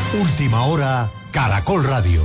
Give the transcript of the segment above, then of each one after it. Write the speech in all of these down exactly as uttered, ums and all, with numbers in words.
Última hora, Caracol Radio.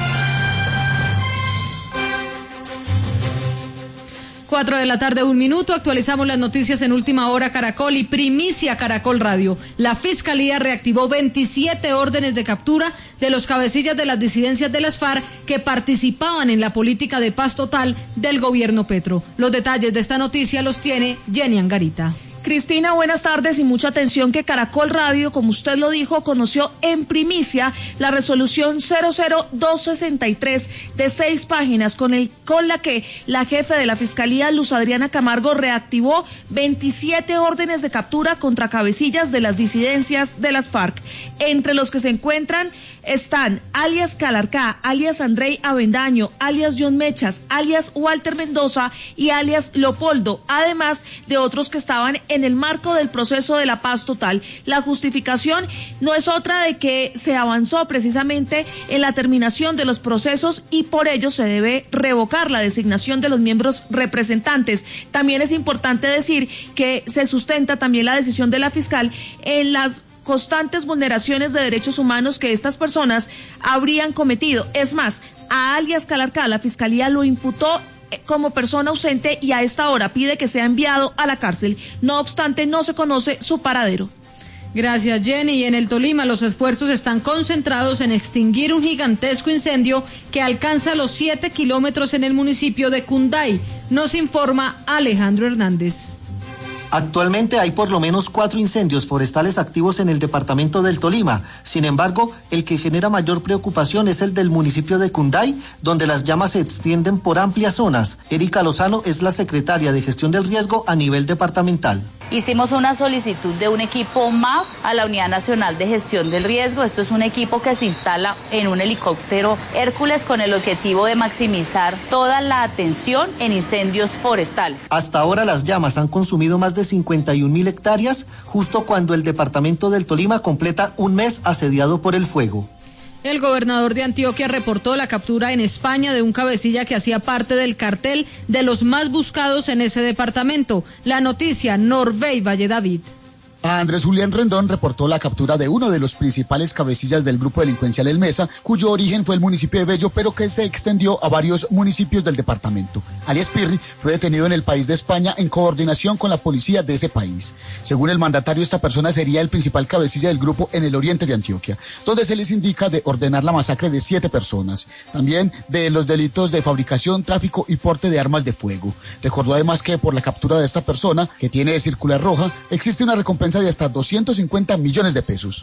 Cuatro de la tarde, un minuto, actualizamos las noticias en Última Hora Caracol y primicia Caracol Radio. La Fiscalía reactivó veintisiete órdenes de captura de los cabecillas de las disidencias de las FARC que participaban en la política de paz total del gobierno Petro. Los detalles de esta noticia los tiene Jenny Angarita. Cristina, buenas tardes y mucha atención que Caracol Radio, como usted lo dijo, conoció en primicia la resolución cero cero dos sesenta y tres de seis páginas con, el, con la que la jefe de la Fiscalía, Luz Adriana Camargo, reactivó veintisiete órdenes de captura contra cabecillas de las disidencias de las FARC, entre los que se encuentran están alias Calarcá, alias Andrei Avendaño, alias John Mechas, alias Walter Mendoza y alias Leopoldo, además de otros que estaban en el marco del proceso de la paz total. La justificación no es otra de que se avanzó precisamente en la terminación de los procesos y por ello se debe revocar la designación de los miembros representantes. También es importante decir que se sustenta también la decisión de la fiscal en las constantes vulneraciones de derechos humanos que estas personas habrían cometido. Es más, a alias Calarcá la Fiscalía lo imputó como persona ausente y a esta hora pide que sea enviado a la cárcel. No obstante, no se conoce su paradero. Gracias, Jenny. Y en el Tolima los esfuerzos están concentrados en extinguir un gigantesco incendio que alcanza los siete kilómetros en el municipio de Cunday. Nos informa Alejandro Hernández. Actualmente hay por lo menos cuatro incendios forestales activos en el departamento del Tolima. Sin embargo, el que genera mayor preocupación es el del municipio de Cunday, donde las llamas se extienden por amplias zonas. Erika Lozano es la secretaria de Gestión del Riesgo a nivel departamental. Hicimos una solicitud de un equipo M A F a la Unidad Nacional de Gestión del Riesgo. Esto es un equipo que se instala en un helicóptero Hércules con el objetivo de maximizar toda la atención en incendios forestales. Hasta ahora las llamas han consumido más de cincuenta y un mil hectáreas, justo cuando el departamento del Tolima completa un mes asediado por el fuego. El gobernador de Antioquia reportó la captura en España de un cabecilla que hacía parte del cartel de los más buscados en ese departamento. La noticia, Norvey Valle David. Andrés Julián Rendón reportó la captura de uno de los principales cabecillas del grupo delincuencial El Mesa, cuyo origen fue el municipio de Bello, pero que se extendió a varios municipios del departamento. Alias Pirri fue detenido en el país de España en coordinación con la policía de ese país. Según el mandatario, esta persona sería el principal cabecilla del grupo en el oriente de Antioquia, donde se les indica de ordenar la masacre de siete personas. También de los delitos de fabricación, tráfico y porte de armas de fuego. Recordó además que por la captura de esta persona, que tiene circular roja, existe una recompensa de hasta doscientos cincuenta millones de pesos.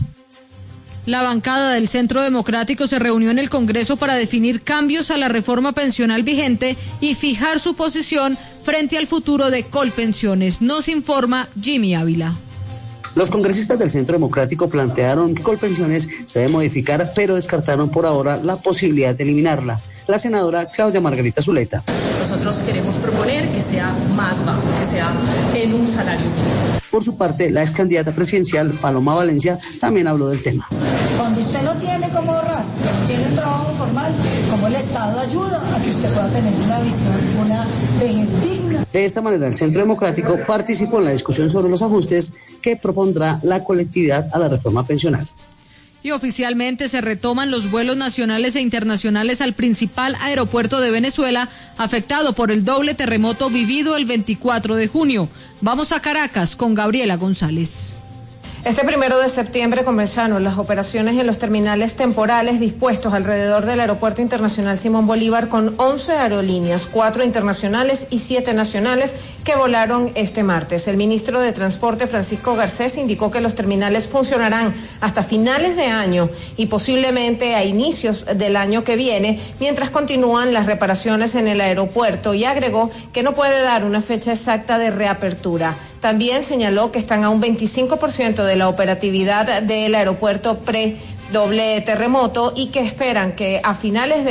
La bancada del Centro Democrático se reunió en el Congreso para definir cambios a la reforma pensional vigente y fijar su posición frente al futuro de Colpensiones. Nos informa Jimmy Ávila. Los congresistas del Centro Democrático plantearon que Colpensiones se debe modificar, pero descartaron por ahora la posibilidad de eliminarla. La senadora Claudia Margarita Zuleta. Nosotros queremos proponer que sea más bajo, que sea en un salario mínimo. Por su parte, la ex candidata presidencial, Paloma Valencia, también habló del tema. Cuando usted no tiene cómo ahorrar, no tiene un trabajo formal, ¿cómo el Estado ayuda a que usted pueda tener una visión, una vejez digna? De esta manera, el Centro Democrático participó en la discusión sobre los ajustes que propondrá la colectividad a la reforma pensional. Y oficialmente se retoman los vuelos nacionales e internacionales al principal aeropuerto de Venezuela, afectado por el doble terremoto vivido el veinticuatro de junio. Vamos a Caracas con Gabriela González. Este primero de septiembre comenzaron las operaciones en los terminales temporales dispuestos alrededor del Aeropuerto Internacional Simón Bolívar con once aerolíneas, cuatro internacionales y siete nacionales que volaron este martes. El ministro de Transporte, Francisco Garcés, indicó que los terminales funcionarán hasta finales de año y posiblemente a inicios del año que viene, mientras continúan las reparaciones en el aeropuerto, y agregó que no puede dar una fecha exacta de reapertura. También señaló que están a un veinticinco por ciento de la operatividad del aeropuerto pre-doble terremoto y que esperan que a finales de